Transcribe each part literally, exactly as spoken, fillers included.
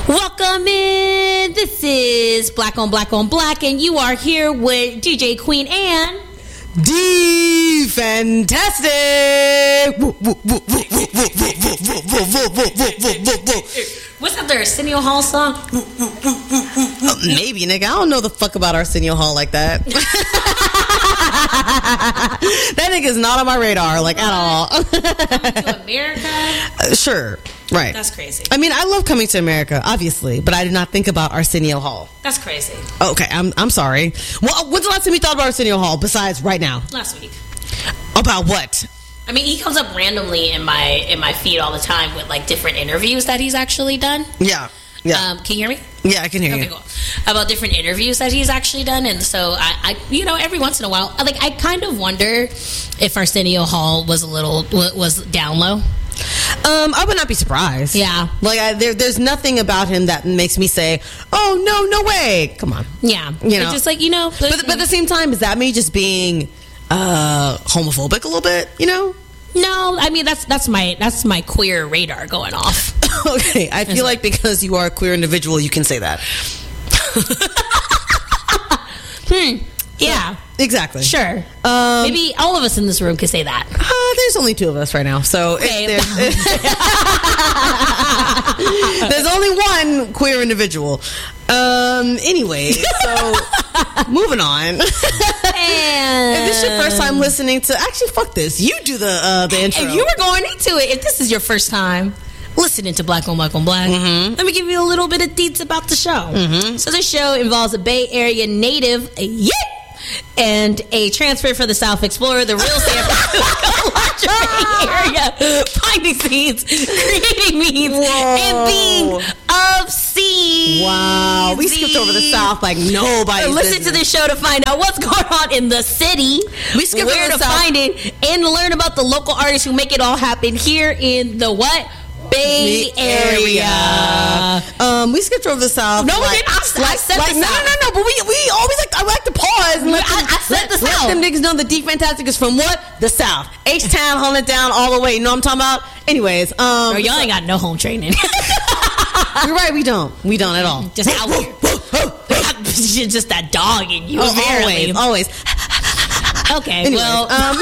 Welcome in. This is Black on Black on Black, and you are here with D J Queen and D Fantastic. What's that? Their Arsenio Hall song? Uh, maybe, nigga. I don't know the fuck about Arsenio Hall like that. That nigga's not on my radar, like, at all. Coming to America? Uh, sure. Right. That's crazy. I mean, I love Coming to America, obviously, but I did not think about Arsenio Hall. That's crazy. Okay, I'm I'm sorry. Well, when's the last time you thought about Arsenio Hall besides right now? Last week. About what? I mean, he comes up randomly in my in my feed all the time with like different interviews that he's actually done. Yeah. Yeah. Um, can you hear me? Yeah, I can hear okay, you. Cool. About different interviews that he's actually done, and so I, I, you know, every once in a while, I, like I kind of wonder if Arsenio Hall was a little was down low. Um, I would not be surprised. Yeah, like I, there, there's nothing about him that makes me say, "Oh no, no way!" Come on. Yeah, you know, it's just like you know. But, but at the same time, is that me just being uh, homophobic a little bit? You know. No, I mean that's that's my that's my queer radar going off. Okay, I feel like because you are a queer individual, you can say that. hmm. Yeah. Exactly. Sure. Um, Maybe all of us in this room could say that. Uh, there's only two of us right now, so okay. there's, there's only one queer individual. Um. Anyway, so moving on. And if this is your first time listening to, actually, fuck this. You do the uh, the intro. If you were going into it, if this is your first time listening to Black on Black on Black, mm-hmm. let me give you a little bit of deets about the show. Mm-hmm. So this show involves a Bay Area native, yeah, and a transfer for the South Explorer, the real San Francisco Bay Area, finding seeds, creating memes, Whoa. and being obscene. Wow, we skipped over the South like nobody. Listen to this show to find out what's going on in the city. We skipped where over the to South. find it, and learn about the local artists who make it all happen here in the what? Bay Area. Area. Um, we skipped over the South. No, like, we didn't. I, like, I said like, the no, South. no, no, no. But we we always like I like to pause and let I, them, I said let, the let South. them niggas know the D Fantastic is from what? The South. H Town, holding it down all the way. You know what I'm talking about? Anyways, um, Bro, y'all ain't got no home training. You're right. We don't. We don't at all. Just out here. Just that dog in you. Oh, apparently. always, always. Okay. Anyways, well, um.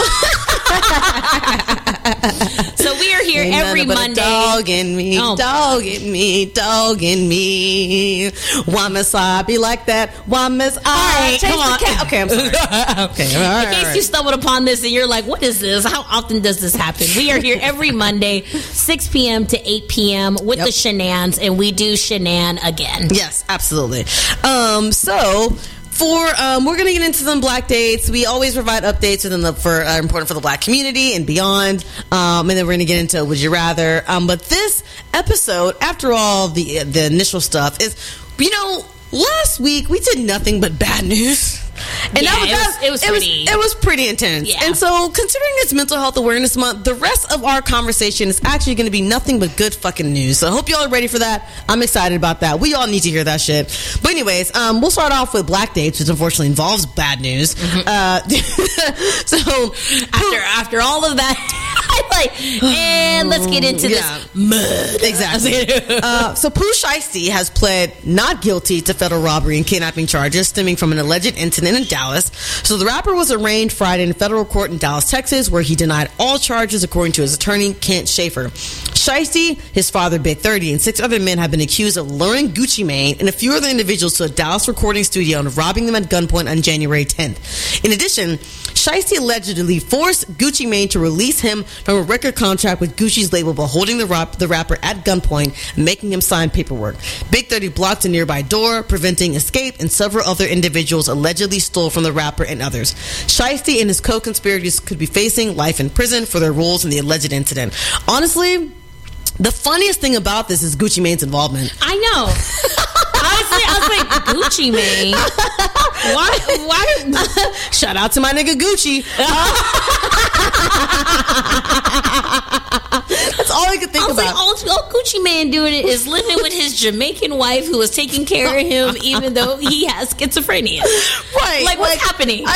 so we are here Ain't every but Monday. A dog in me, oh. dog in me, dog in me. Why must I be like that? Why must I? Right, change come on. the cat? Okay, I'm sorry. Okay, all right. In case all right. you stumbled upon this and you're like, what is this? How often does this happen? We are here every Monday, six p.m. to eight p.m. with Yep. the shenanigans, and we do shenan again. Yes, absolutely. Um, so. For um, we're gonna get into some black dates. We always provide updates within the for uh, important for the black community and beyond. Um, and then we're gonna get into Would You Rather. Um, but this episode, after all the the initial stuff, is you know last week we did nothing but bad news. And yeah, that was, it, was, it was it pretty. was it was pretty intense. Yeah. And so, considering it's Mental Health Awareness Month, the rest of our conversation is actually going to be nothing but good fucking news. So, I hope y'all are ready for that. I'm excited about that. We all need to hear that shit. But anyways, um, we'll start off with black dates, which unfortunately involves bad news. Mm-hmm. Uh, so, after after all of that, I'm like, and let's get into yeah. this mud. Exactly. uh, so, Pooh Shiesty has pled not guilty to federal robbery and kidnapping charges stemming from an alleged incident in Dallas. So the rapper was arraigned Friday in a federal court in Dallas, Texas, where he denied all charges, according to his attorney, Kent Schaefer. Shiesty, his father, Big thirty, and six other men have been accused of luring Gucci Mane and a few other individuals to a Dallas recording studio and robbing them at gunpoint on January tenth. In addition, Shiesty allegedly forced Gucci Mane to release him from a record contract with Gucci's label while holding the, rap- the rapper at gunpoint and making him sign paperwork. Big thirty blocked a nearby door, preventing escape, and several other individuals allegedly stole from the rapper and others. Shiesty and his co-conspirators could be facing life in prison for their roles in the alleged incident. Honestly, the funniest thing about this is Gucci Mane's involvement. I know. Honestly, I was like, Gucci Mane? Why? Why? Shout out to my nigga Gucci. That's all I could think I was about. like, all, all Gucci Man doing it is living with his Jamaican wife who is taking care of him, even though he has schizophrenia. Right? Like, what's like, happening?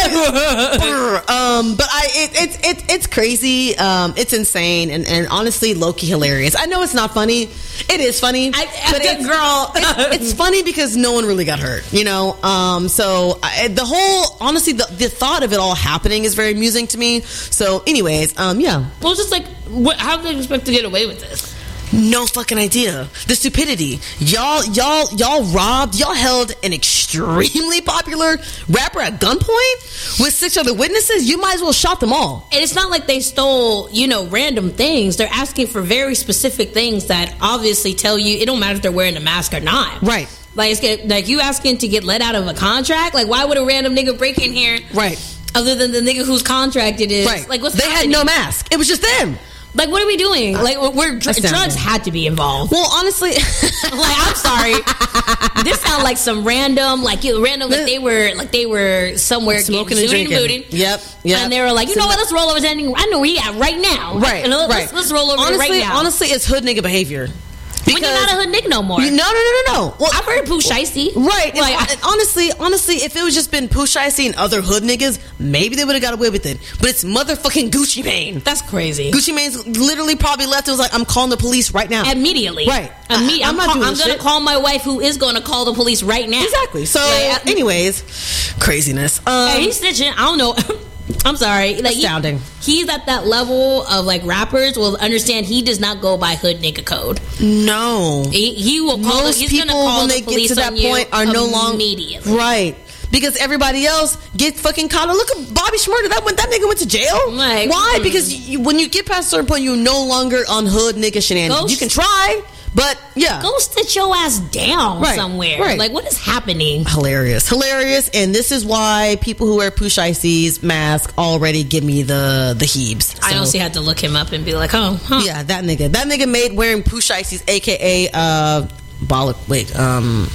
I, um, but I, it, it, it, it's crazy. Um, it's insane, and, and honestly, low-key hilarious. I know it's not funny. It is funny, I, I, but it's, girl, it's, it's funny because no one really got hurt, you know. Um, so I, the whole, honestly, the, the thought of it all happening is very amusing to me. So, anyways, um, yeah. Well, it's just like, what, how do they expect to get away with this? No fucking idea. The stupidity. Y'all, y'all, y'all robbed, y'all held an extremely popular rapper at gunpoint with six other witnesses. You might as well shot them all. And it's not like they stole, you know, random things. They're asking for very specific things that obviously tell you it don't matter if they're wearing a mask or not. Right. Like, it's get, like you asking to get let out of a contract? Like, why would a random nigga break in here? Right. Other than the nigga whose contract it is. Right. Like, what's They happening? had no mask. It was just them. Like, what are we doing? Like, we're dr- drugs had to be involved. Well, honestly, like, I'm sorry. This sounds like some random, like you random, like they were, like they were somewhere smoking and getting drinking. booty. Yep, yep. And they were like, you know what? Let's roll over to anything. I know where he at right now. Right, And let's, right. Let's roll over honestly, right now. Honestly, it's hood nigga behavior. When you're not a hood nigga no more. You, no, no, no, no, no. Well, I've heard Pooh Shiesty. Right. Like, and, and honestly, honestly, if it was just been Pooh Shiesty and other hood niggas, maybe they would have got away with it. But it's motherfucking Gucci Mane. That's crazy. Gucci Mane's literally probably left. It was like, I'm calling the police right now. Immediately. Right. Immediately. I, I'm, I'm, not call, doing I'm this gonna shit. call my wife, who is gonna call the police right now. Exactly. So, Like, I- anyways, craziness. Um, Hey, he's snitching. I don't know. I'm sorry. Like, Astounding. He, he's at that level of like rappers will understand he does not go by hood nigga code. no. He, he will call. Most he's people, gonna call when the they get police to that on you point, are no longer immediately. right. Because everybody else gets fucking caught. Look at Bobby Shmurda. That went, that nigga went to jail. Like, Why? mm. Because you, when you get past a certain point, you're no longer on hood nigga shenanigans. Go you can try, but yeah. Go sit your ass down Right, somewhere. right. Like, what is happening? Hilarious. Hilarious. And this is why people who wear Pooh Shiesty's mask already give me the, the heebs. I So, honestly had to look him up and be like, oh, huh. yeah, that nigga. That nigga made wearing Pooh Shiesty's, a k a. Uh, bala, wait, um...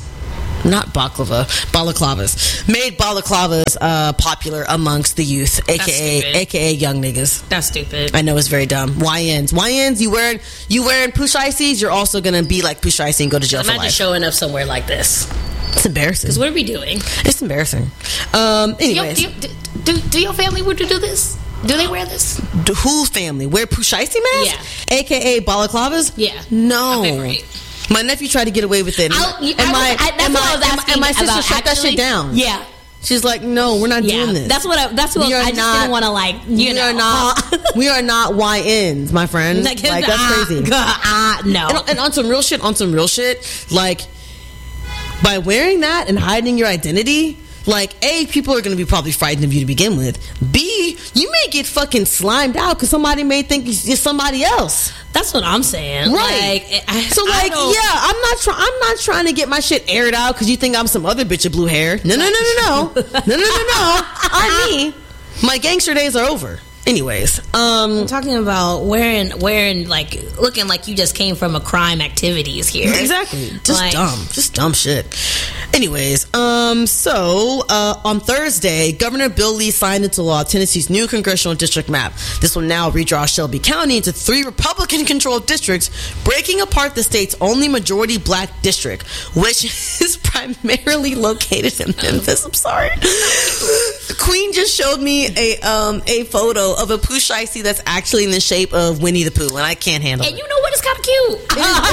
not baklava, balaclavas. Made balaclavas uh, popular amongst the youth, aka stupid. aka young niggas. That's stupid. I know it's very dumb. Y Ns, Y Ns. You wearing you wearing Pooh Shiesties, you're also gonna be like Pooh Shiesty and go to jail for Imagine life. showing up somewhere like this. It's embarrassing. What are we doing? It's embarrassing. Um. Anyways, Do, you, do, do, do your family were to do this? Do they wear this? D- whose family wear Pooh Shiesty masks? Yeah. A K A balaclavas. Yeah. No. Okay, great. My nephew tried to get away with it. I, and I, my, I, that's and what my, I was asking and my sister about shut that actually. shit down. Yeah. She's like, no, we're not Yeah, doing this. that's what I. That's what We are I just not- didn't want to like. You we know, are not. We are not Y Ns, my friend. Like, Like, that's ah, crazy. ah, no. And, and on some real shit, on some real shit, like by wearing that and hiding your identity, like A, people are going to be probably frightened of you to begin with. B, you may get fucking slimed out because somebody may think you're somebody else. That's what I'm saying. Right. Like, I, So I like, don't- yeah, I'm not trying. I'm not trying to get my shit aired out because you think I'm some other bitch with blue hair. No, no, no, no, no, no, no, no, no. I'm me. My gangster days are over. Anyways, um, I'm talking about wearing, wearing like looking like you just came from a crime activities here. exactly, just Like- dumb, just dumb shit. Anyways, um, so uh, on Thursday, Governor Bill Lee signed into law Tennessee's new congressional district map. This will now redraw Shelby County into three Republican-controlled districts, breaking apart the state's only majority-black district, which is primarily located in Memphis. I'm sorry. Queen just showed me a um a photo of a Pooh Shiesty that's actually in the shape of Winnie the Pooh, and I can't handle And it. you know what? It's kind of cute. It is